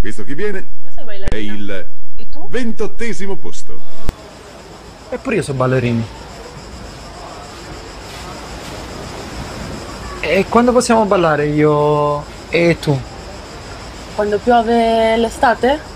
Questo che viene Io sei è ballerina. il E tu? 28° posto. Eppure io so ballerini. E quando possiamo ballare io e tu? Quando piove l'estate?